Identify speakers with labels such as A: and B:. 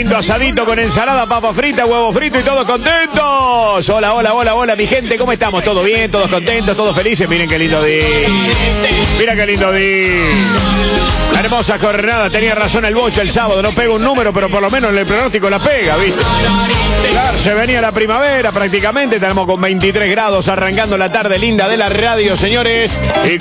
A: lindo asadito con ensalada, papa frita, huevo frito y todos contentos. Hola, hola, hola, hola, mi gente, ¿cómo estamos? ¿Todo bien? ¿Todos contentos? ¿Todos felices? Miren qué lindo día. Mira qué lindo día. La hermosa jornada, tenía razón el Bocha el sábado, no pega un número, pero por lo menos en el pronóstico la pega, ¿viste? Claro, se venía la primavera prácticamente, tenemos con 23 grados arrancando la tarde linda de la radio, señores. Y